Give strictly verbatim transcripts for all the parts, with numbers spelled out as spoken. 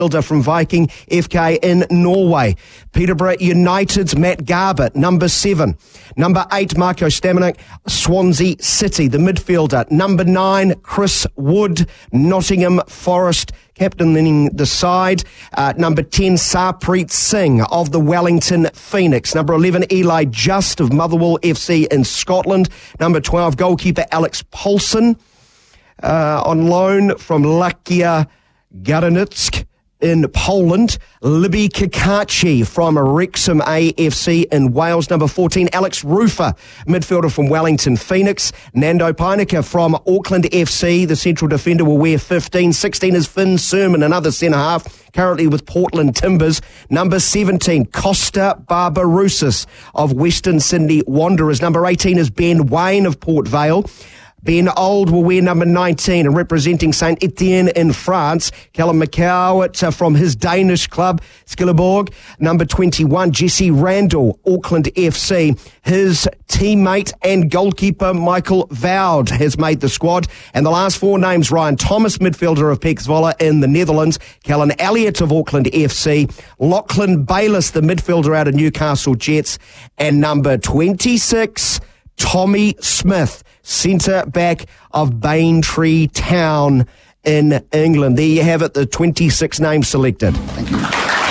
from Viking F K in Norway. Peterborough United's Matt Garbutt, number seven. Number eight, Marco Stamenik, Swansea City, the midfielder. Number nine, Chris Wood, Nottingham Forest, captaining the side. Uh, number ten, Sarpreet Singh of the Wellington Phoenix. Number eleven, Eli Just of Motherwell F C in Scotland. Number twelve, goalkeeper Alex Paulson, uh, on loan from Lechia Gdańsk in Poland. Libby Kakachi from Wrexham A F C in Wales. Number fourteen, Alex Rufer, midfielder from Wellington Phoenix. Nando Peinecker from Auckland F C, the central defender, will wear fifteen. sixteen is Finn Sermon, another centre-half, currently with Portland Timbers. Number seventeen, Costa Barbarousis of Western Sydney Wanderers. Number eighteen is Ben Wayne of Port Vale. Ben Old will wear number nineteen, and representing Saint Etienne in France, Callum McCowett uh, from his Danish club, Skilleborg. Number twenty-one, Jesse Randall, Auckland F C. His teammate and goalkeeper, Michael Voud, has made the squad. And the last four names, Ryan Thomas, midfielder of Pek Zwolle in the Netherlands, Callan Elliott of Auckland F C, Lachlan Bayliss, the midfielder out of Newcastle Jets, and number twenty-six, Tommy Smith, centre-back of Baintree Town in England. There you have it, the twenty-six names selected. Thank you.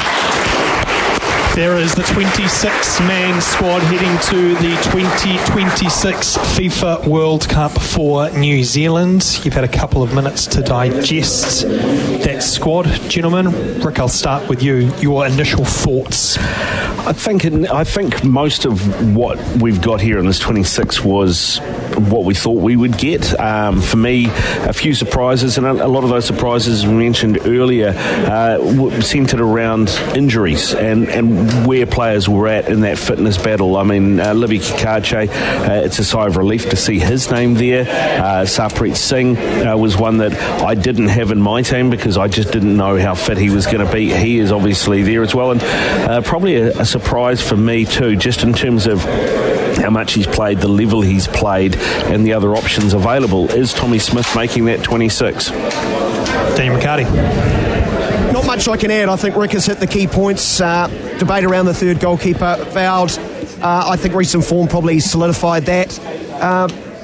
There is the twenty-six man squad heading to the twenty twenty-six FIFA World Cup for New Zealand. You've had a couple of minutes to digest that squad. Gentlemen, Rick, I'll start with you. Your initial thoughts. I think I think most of what we've got here in this twenty-six was what we thought we would get. Um, for me, a few surprises, and a, a lot of those surprises we mentioned earlier uh, centred around injuries and, and where players were at in that fitness battle. I mean, uh, Libby Kakache, uh, it's a sigh of relief to see his name there. Uh, Sarpreet Singh uh, was one that I didn't have in my team because I just didn't know how fit he was going to be. He is obviously there as well, and uh, probably a, a surprise for me too, just in terms of how much he's played, the level he's played, and the other options available. Is Tommy Smith making that twenty-six? Dean McCarty. Not much I can add. I think Rick has hit the key points. Uh, debate around the third goalkeeper, Voud. Uh, I think recent form probably solidified that. Uh,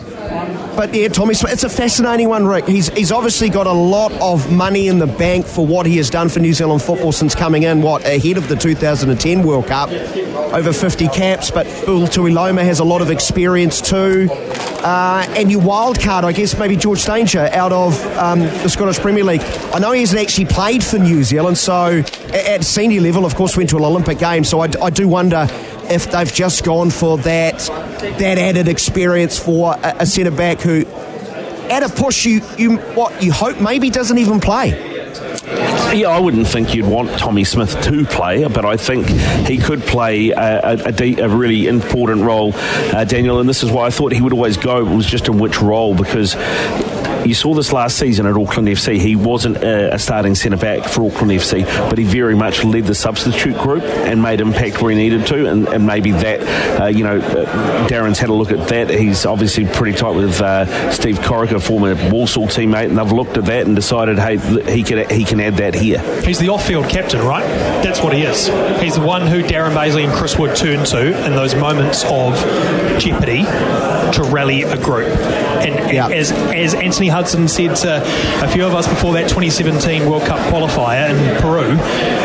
But yeah, Tommy Smith, it's a fascinating one, Rick. He's he's obviously got a lot of money in the bank for what he has done for New Zealand football since coming in, what, ahead of the two thousand ten World Cup. Over fifty caps, but Bill Tuiloma has a lot of experience too. Uh, and you wildcard, I guess, maybe George Stanger out of um, the Scottish Premier League. I know he hasn't actually played for New Zealand, so at senior level, of course, went to an Olympic game, so I, I do wonder if they've just gone for that that added experience for a, a centre-back who, at a push, you, you what you hope maybe doesn't even play. Yeah, I wouldn't think you'd want Tommy Smith to play, but I think he could play a, a, a, de- a really important role, uh, Daniel, and this is why I thought he would always go, it was just in which role, because you saw this last season at Auckland F C. He wasn't a, a starting centre-back for Auckland F C, but he very much led the substitute group and made impact where he needed to, and, and maybe that, uh, you know, uh, Darren's had a look at that. He's obviously pretty tight with uh, Steve Corica, former Walsall teammate, and they've looked at that and decided, hey, he can, he can add that here. He's the off-field captain, right? That's what he is. He's the one who Darren Baisley and Chris Wood turn to in those moments of jeopardy to rally a group. And yep. as, as Anthony Hudson said to a few of us before that twenty seventeen World Cup qualifier in Peru,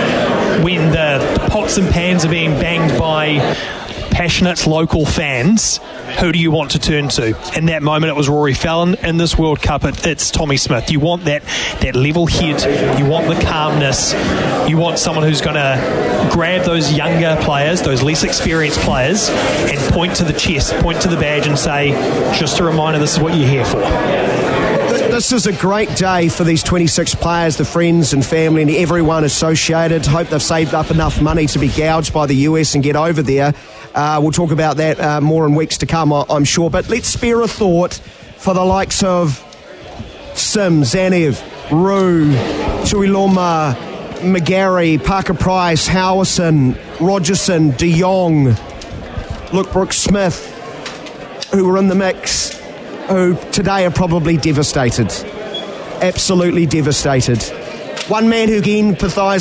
when the pots and pans are being banged by passionate local fans, who do you want to turn to? In that moment, it was Rory Fallon. In this World Cup, it, it's Tommy Smith. You want that, that level head. You want the calmness. You want someone who's going to grab those younger players, those less experienced players, and point to the chest, point to the badge and say, just a reminder, this is what you're here for. This is a great day for these twenty-six players, the friends and family and everyone associated. Hope they've saved up enough money to be gouged by the U S and get over there. Uh, we'll talk about that uh, more in weeks to come, I'm sure. But let's spare a thought for the likes of Sim, Zanev, Rue, Tuiloma, McGarry, Parker Price, Howison, Rogerson, De Jong, Luke Brooks Smith, who were in the mix, who today are probably devastated. Absolutely devastated. One man who can empathise